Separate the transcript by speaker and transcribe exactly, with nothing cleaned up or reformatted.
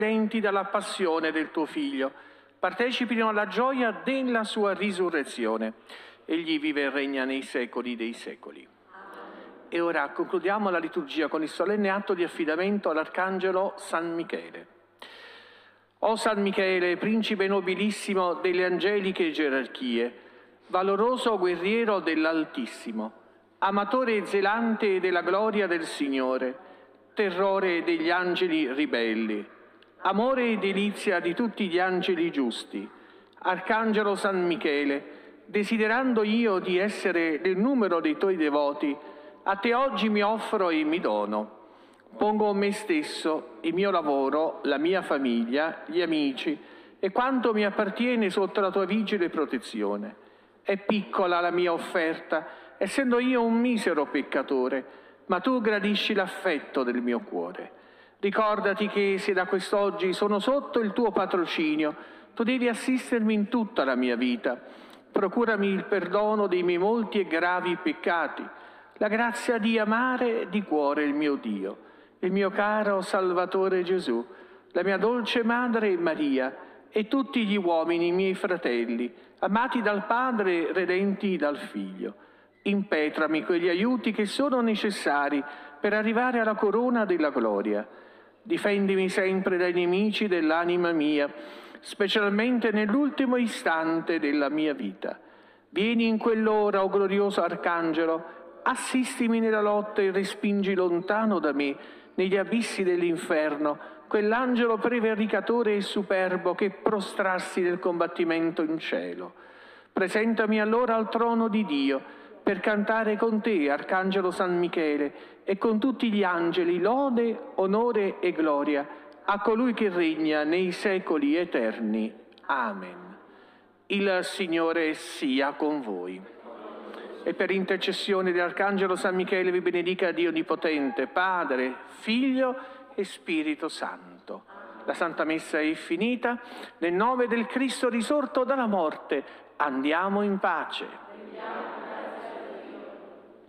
Speaker 1: redenti dalla passione del tuo Figlio, partecipino alla gioia della sua risurrezione. Egli vive e regna nei secoli dei secoli. E ora concludiamo la liturgia con il solenne atto di affidamento all'Arcangelo San Michele. O San Michele, principe nobilissimo delle angeliche gerarchie, valoroso guerriero dell'Altissimo, amatore e zelante della gloria del Signore, terrore degli angeli ribelli, amore e delizia di tutti gli angeli giusti, Arcangelo San Michele, desiderando io di essere nel numero dei tuoi devoti, a te oggi mi offro e mi dono. Pongo me stesso, il mio lavoro, la mia famiglia, gli amici e quanto mi appartiene sotto la tua vigile protezione. È piccola la mia offerta, essendo io un misero peccatore, ma tu gradisci l'affetto del mio cuore. Ricordati che se da quest'oggi sono sotto il tuo patrocinio, tu devi assistermi in tutta la mia vita. Procurami il perdono dei miei molti e gravi peccati, la grazia di amare di cuore il mio Dio, il mio caro Salvatore Gesù, la mia dolce Madre Maria e tutti gli uomini miei fratelli, amati dal Padre, redenti dal Figlio. Impetrami quegli aiuti che sono necessari per arrivare alla corona della gloria. Difendimi sempre dai nemici dell'anima mia, specialmente nell'ultimo istante della mia vita. Vieni in quell'ora, o glorioso Arcangelo, assistimi nella lotta e respingi lontano da me, negli abissi dell'inferno, quell'angelo prevaricatore e superbo che prostrassi nel combattimento in cielo. Presentami allora al trono di Dio, per cantare con te, Arcangelo San Michele, e con tutti gli angeli lode, onore e gloria a colui che regna nei secoli eterni. Amen. Il Signore sia con voi. E per intercessione dell'Arcangelo San Michele vi benedica Dio Onnipotente, Padre, Figlio e Spirito Santo. La Santa Messa è finita. Nel nome del Cristo risorto dalla morte, andiamo in pace.